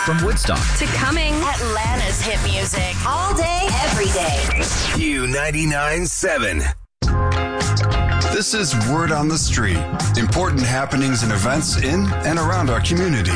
From Woodstock to Cumming, Atlanta's hit music. All day, every day. Q99.7. This is Word on the Street. Important happenings and events in and around our community.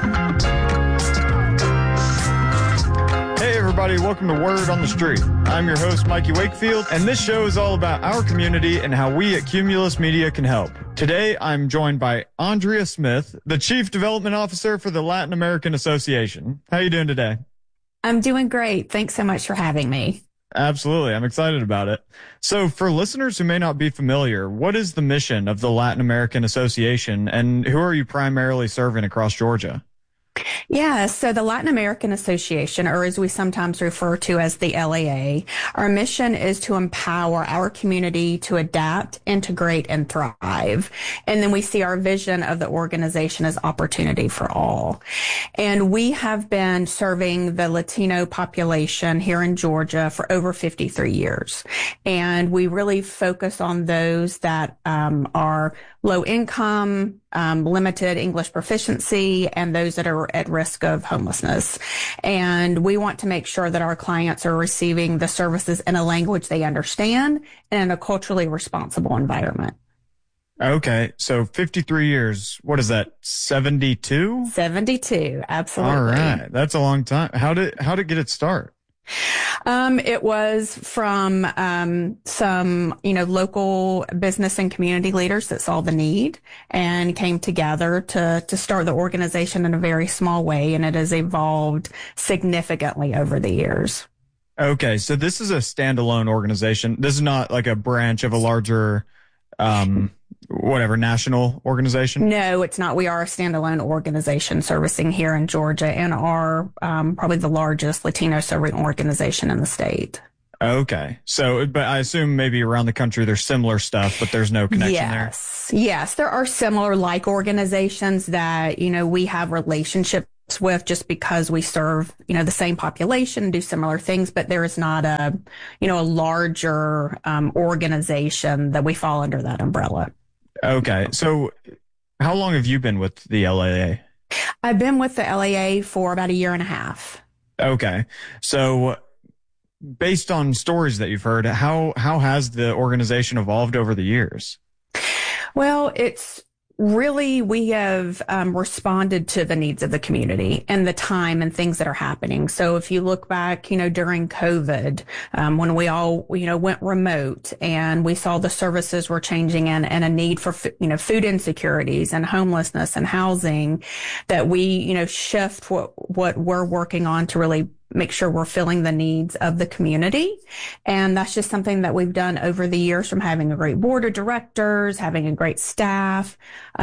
Hey everybody, welcome to Word on the Street. I'm your host, Mikey Wakefield, and this show is all about our community and how we at Cumulus Media can help. Today, I'm joined by Andrea Smith, the Chief Development Officer for the Latin American Association. How are you doing today? I'm doing great. Thanks so much for having me. Absolutely. I'm excited about it. So for listeners who may not be familiar, what is the mission of the Latin American Association and who are you primarily serving across Georgia? Yeah, so the Latin American Association, or as we sometimes refer to as the LAA, our mission is to empower our community to adapt, integrate, and thrive. And then we see our vision of the organization as opportunity for all. And we have been serving the Latino population here in Georgia for over 53 years. And we really focus on those that are low income, limited English proficiency, and those that are at risk of homelessness. And we want to make sure that our clients are receiving the services in a language they understand and in a culturally responsible environment. Okay, so 53 years, what is that, 72? 72, absolutely. All right, that's a long time. How did it get its start? It was from some, local business and community leaders that saw the need and came together to start the organization in a very small way, and it has evolved significantly over the years. Okay, so this is a standalone organization. This is not like a branch of a larger national organization? No, it's not. We are a standalone organization servicing here in Georgia and are probably the largest Latino serving organization in the state. Okay. So, but I assume maybe around the country there's similar stuff, but there's no connection there. Yes, there are similar like organizations that, we have relationships with just because we serve, the same population and do similar things, but there is not a larger organization that we fall under that umbrella. Okay. So how long have you been with the LAA? I've been with the LAA for about a year and a half. Okay. So based on stories that you've heard, how has the organization evolved over the years? Well, it's really, we have responded to the needs of the community and the time and things that are happening. So if you look back, during COVID, when we all, went remote and we saw the services were changing and a need for, food insecurities and homelessness and housing, that we, shift what we're working on to really make sure we're filling the needs of the community. And that's just something that we've done over the years, from having a great board of directors, having a great staff,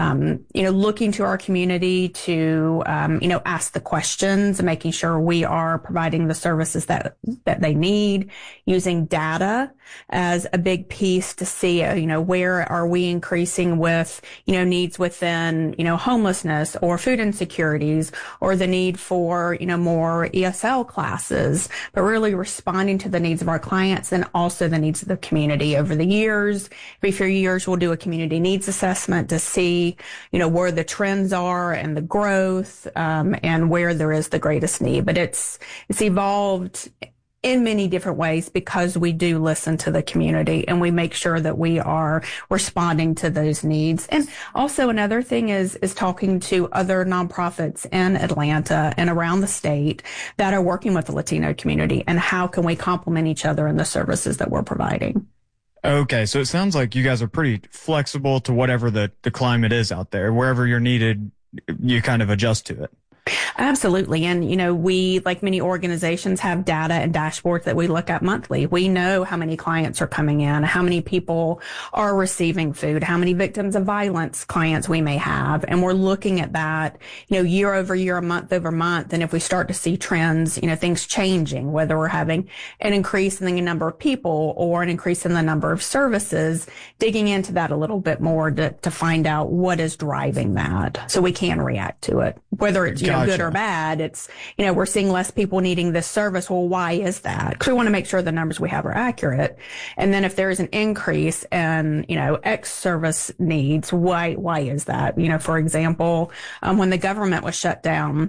looking to our community to, ask the questions and making sure we are providing the services that they need, using data as a big piece to see, where are we increasing with, needs within, homelessness or food insecurities, or the need for, more ESL classes, but really responding to the needs of our clients and also the needs of the community. Over the years, every few years, we'll do a community needs assessment to see, where the trends are and the growth, and where there is the greatest need. But it's evolved in many different ways because we do listen to the community and we make sure that we are responding to those needs. And also another thing is talking to other nonprofits in Atlanta and around the state that are working with the Latino community, and how can we complement each other in the services that we're providing. Okay, so it sounds like you guys are pretty flexible to whatever the climate is out there. Wherever you're needed, you kind of adjust to it. Absolutely. And, we, like many organizations, have data and dashboards that we look at monthly. We know how many clients are coming in, how many people are receiving food, how many victims of violence clients we may have. And we're looking at that, year over year, month over month. And if we start to see trends, things changing, whether we're having an increase in the number of people or an increase in the number of services, digging into that a little bit more to find out what is driving that so we can react to it, whether it's, good or bad. It's, we're seeing less people needing this service. Well, why is that? Because we want to make sure the numbers we have are accurate. And then if there is an increase in, X service needs, why is that? For example, when the government was shut down,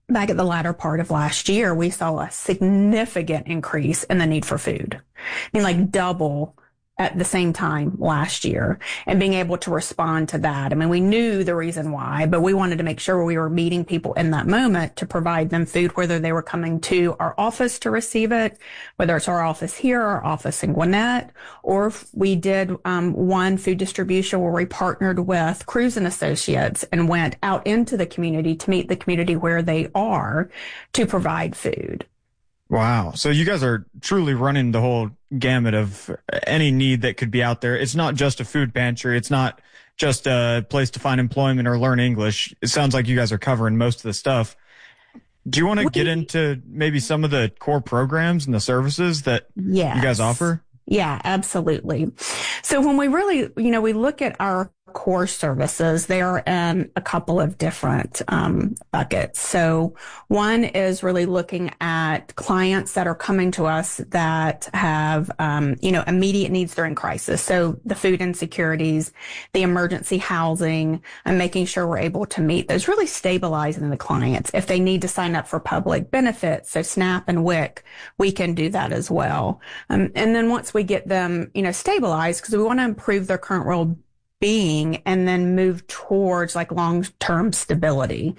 back at the latter part of last year, we saw a significant increase in the need for food. I mean, like double at the same time last year, and being able to respond to that. I mean, we knew the reason why, but we wanted to make sure we were meeting people in that moment to provide them food, whether they were coming to our office to receive it, whether it's our office here, our office in Gwinnett, or if we did one food distribution where we partnered with Cruz and Associates and went out into the community to meet the community where they are to provide food. Wow. So you guys are truly running the whole gamut of any need that could be out there. It's not just a food pantry. It's not just a place to find employment or learn English. It sounds like you guys are covering most of the stuff. Do you want to get into maybe some of the core programs and the services that you guys offer? Yeah, absolutely. So when we really, we look at our core services, they are in a couple of different buckets. So one is really looking at clients that are coming to us that have, immediate needs during crisis. So the food insecurities, the emergency housing, and making sure we're able to meet those, really stabilizing the clients. If they need to sign up for public benefits, so SNAP and WIC, we can do that as well. And then once we get them, stabilized, because we want to improve their current well-being and then move towards like long-term stability.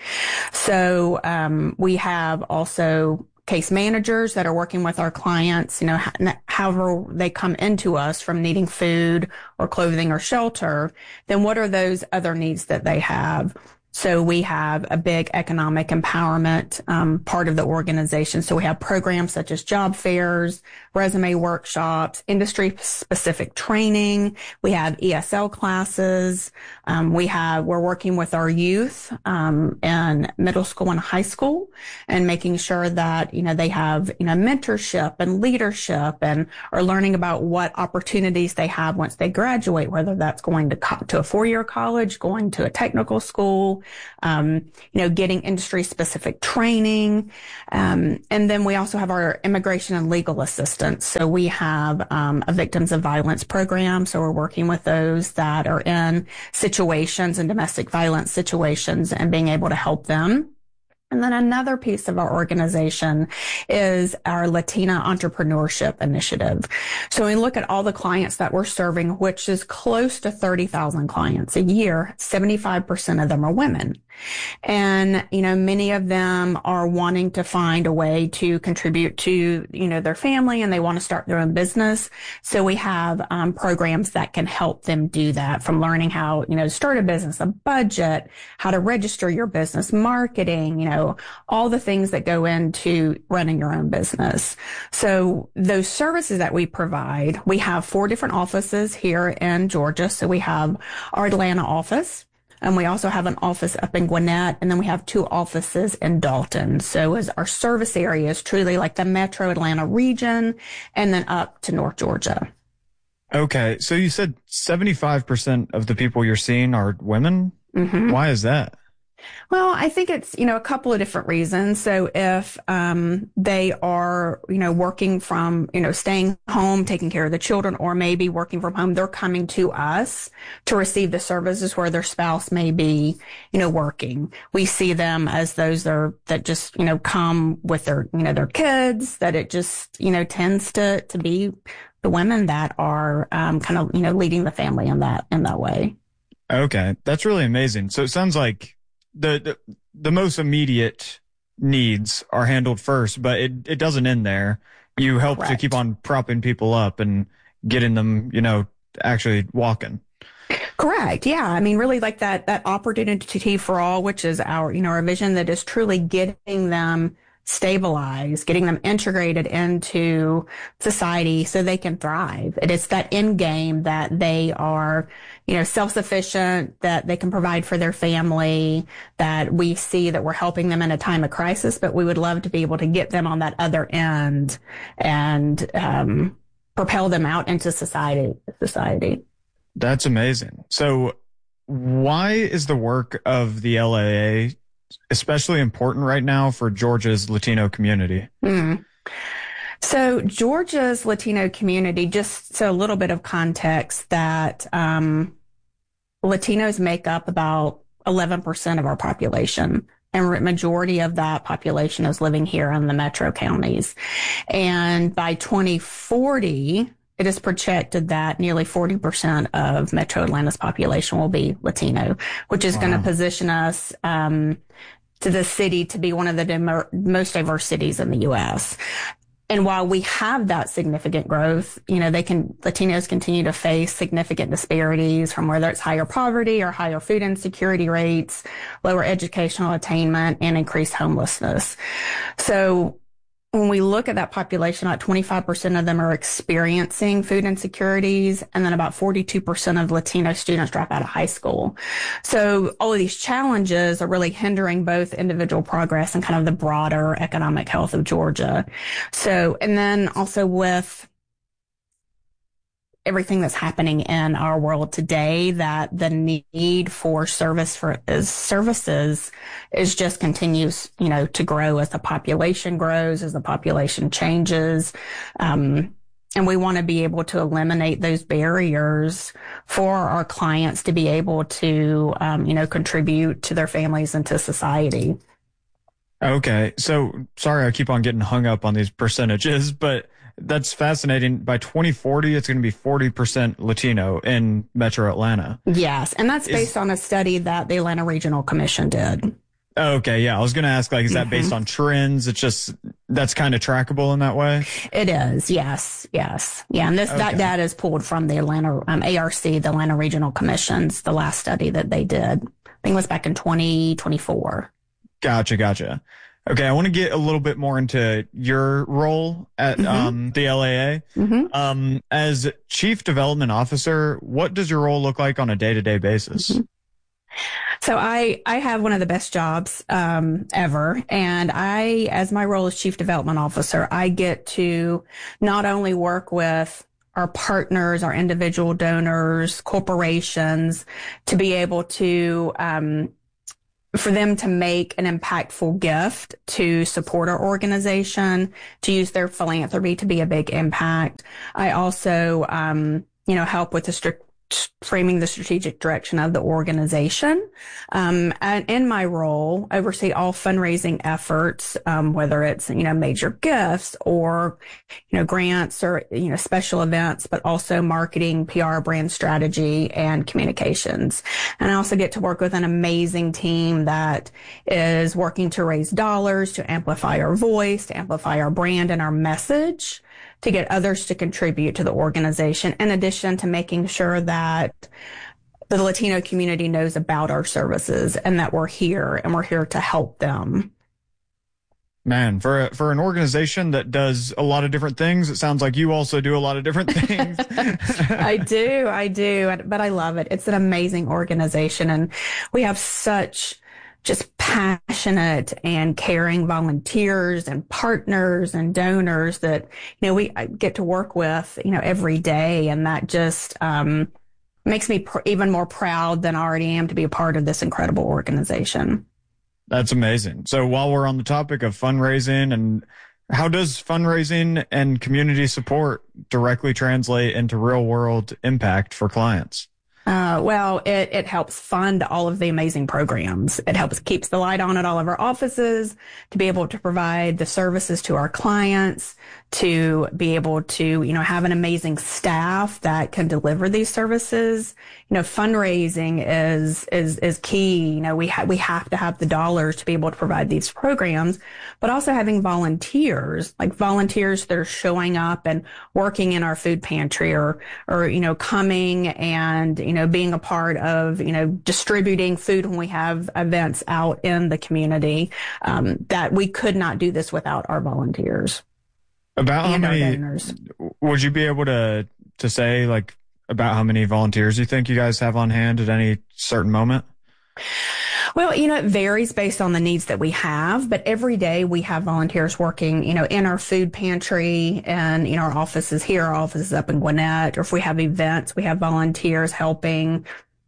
So we have also case managers that are working with our clients, however they come into us from needing food or clothing or shelter, then what are those other needs that they have? So we have a big economic empowerment part of the organization. So we have programs such as job fairs, resume workshops, industry-specific training. We have ESL classes. We're working with our youth in middle school and high school, and making sure that they have mentorship and leadership, and are learning about what opportunities they have once they graduate, whether that's going to a 4-year college, going to a technical school. Getting industry-specific training. And then we also have our immigration and legal assistance. So we have a victims of violence program. So we're working with those that are in situations and domestic violence situations and being able to help them. And then another piece of our organization is our Latina Entrepreneurship Initiative. So we look at all the clients that we're serving, which is close to 30,000 clients a year. 75% of them are women. And, many of them are wanting to find a way to contribute to, their family, and they want to start their own business. So we have programs that can help them do that, from learning how, to start a business, a budget, how to register your business, marketing, all the things that go into running your own business. So those services that we provide, we have 4 different offices here in Georgia. So we have our Atlanta office, and we also have an office up in Gwinnett, and then we have 2 offices in Dalton. So as our service area is truly like the metro Atlanta region, and then up to North Georgia. Okay. So you said 75% of the people you're seeing are women. Mm-hmm. Why is that? Well, I think it's, a couple of different reasons. So if they are, working from, staying home, taking care of the children, or maybe working from home, they're coming to us to receive the services where their spouse may be, working. We see them as those that just, come with their, their kids, that it just, tends to be the women that are kind of, leading the family in that way. Okay. That's really amazing. So it sounds like the most immediate needs are handled first, but it doesn't end there. You help to keep on propping people up and getting them, actually walking. Correct. Yeah. I mean, really like that opportunity for all, which is our vision, that is truly getting them stabilized, getting them integrated into society so they can thrive. It is that end game that they are, self-sufficient, that they can provide for their family, that we see that we're helping them in a time of crisis, but we would love to be able to get them on that other end and propel them out into society. That's amazing. So why is the work of the LAA especially important right now for Georgia's Latino community? So Georgia's Latino community, just so a little bit of context, that Latinos make up about 11% of our population. and majority of that population is living here in the metro counties. And by 2040, it is projected that nearly 40% of Metro Atlanta's population will be Latino, which is going to position us to the city to be one of the most diverse cities in the U.S. And while we have that significant growth, Latinos continue to face significant disparities from whether it's higher poverty or higher food insecurity rates, lower educational attainment, and increased homelessness. So when we look at that population, about 25% of them are experiencing food insecurities, and then about 42% of Latino students drop out of high school. So all of these challenges are really hindering both individual progress and kind of the broader economic health of Georgia. So, and then also with everything that's happening in our world today, that the need for services is just continues, to grow as the population grows, as the population changes. And we want to be able to eliminate those barriers for our clients to be able to, contribute to their families and to society. Okay. So sorry, I keep on getting hung up on these percentages, but that's fascinating. By 2040, it's going to be 40% Latino in Metro Atlanta. Yes. And that's based on a study that the Atlanta Regional Commission did. Okay. Yeah. I was going to ask, is that based on trends? It's just, that's kind of trackable in that way? It is. Yes. Yes. Yeah. And that data is pulled from the Atlanta, ARC, the Atlanta Regional Commission's, the last study that they did. I think it was back in 2024. Gotcha. Okay, I want to get a little bit more into your role at the LAA. As Chief Development Officer, what does your role look like on a day-to-day basis? So I have one of the best jobs ever, and as my role as Chief Development Officer, I get to not only work with our partners, our individual donors, corporations, to be able to for them to make an impactful gift to support our organization, to use their philanthropy to be a big impact. I also, help with framing the strategic direction of the organization. And in my role, oversee all fundraising efforts, whether it's, major gifts or, grants or, special events, but also marketing, PR, brand strategy, and communications. And I also get to work with an amazing team that is working to raise dollars, to amplify our voice, to amplify our brand and our message, to get others to contribute to the organization, in addition to making sure that the Latino community knows about our services and that we're here to help them. Man, for an organization that does a lot of different things, it sounds like you also do a lot of different things. I do, but I love it. It's an amazing organization, and we have such just passionate and caring volunteers and partners and donors that, we get to work with, every day. And that just makes me even more proud than I already am to be a part of this incredible organization. That's amazing. So while we're on the topic of fundraising, and how does fundraising and community support directly translate into real world impact for clients? Well, it helps fund all of the amazing programs. It keeps the light on at all of our offices to be able to provide the services to our clients, to be able to, have an amazing staff that can deliver these services. Fundraising is key. We have to have the dollars to be able to provide these programs, but also having volunteers that are showing up and working in our food pantry or, coming and, being a part of, distributing food when we have events out in the community, that we could not do this without our volunteers. About how many, would you be able to say about how many volunteers you think you guys have on hand at any certain moment? Well, it varies based on the needs that we have, but every day we have volunteers working, in our food pantry and, our offices here, our offices up in Gwinnett, or if we have events, we have volunteers helping.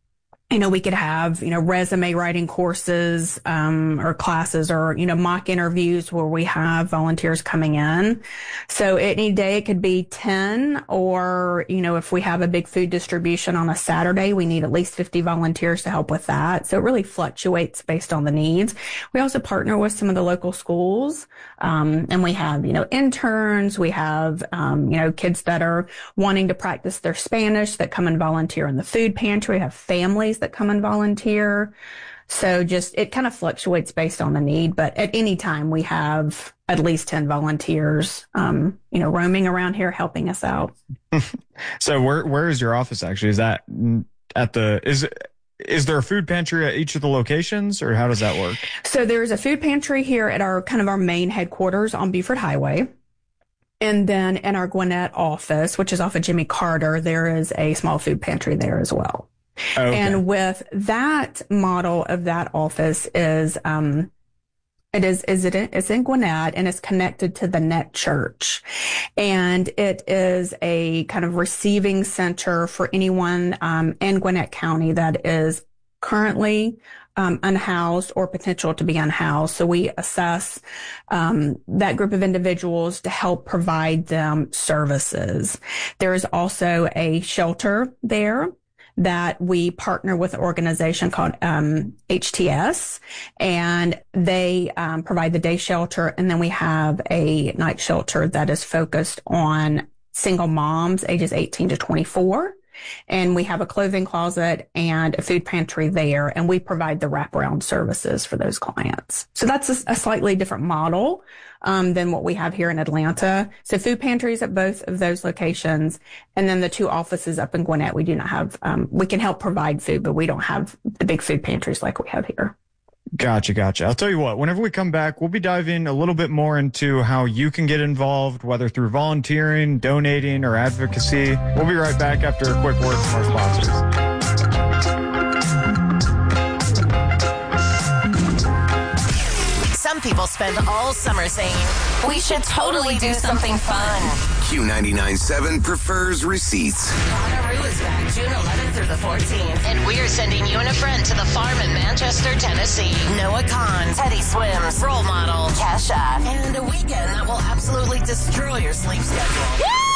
we could have, resume writing courses, or classes or, mock interviews where we have volunteers coming in. So any day it could be 10 or, if we have a big food distribution on a Saturday, we need at least 50 volunteers to help with that. So it really fluctuates based on the needs. We also partner with some of the local schools. And we have, interns, we have, kids that are wanting to practice their Spanish that come and volunteer in the food pantry. We have families that come and volunteer. So it kind of fluctuates based on the need, but at any time we have at least 10 volunteers, roaming around here helping us out. So where is your office actually? Is that is there a food pantry at each of the locations, or how does that work? So there's a food pantry here at our main headquarters on Buford Highway. And then in our Gwinnett office, which is off of Jimmy Carter, there is a small food pantry there as well. Okay. And with that model of that office it's in Gwinnett, and it's connected to the Net Church. And it is a kind of receiving center for anyone in Gwinnett County that is currently unhoused or potential to be unhoused. So we assess that group of individuals to help provide them services. There is also a shelter there that we partner with an organization called HTS, and they provide the day shelter. And then we have a night shelter that is focused on single moms ages 18 to 24. And we have a clothing closet and a food pantry there, and we provide the wraparound services for those clients. So that's a slightly different model than what we have here in Atlanta. So food pantries at both of those locations, and then the two offices up in Gwinnett, we do not have, we can help provide food, but we don't have the big food pantries like we have here. Gotcha. I'll tell you what, whenever we come back, we'll be diving a little bit more into how you can get involved, whether through volunteering, donating, or advocacy. We'll be right back after a quick word from our sponsors. Some people spend all summer saying, we should totally do something fun. Q99.7 prefers receipts. Bonnaroo is back June 11th through the 14th, and we're sending you and a friend to the farm in Manchester, Tennessee. Noah Kahn, Teddy Swims, Role Model, Kesha, and a weekend that will absolutely destroy your sleep schedule. Woo!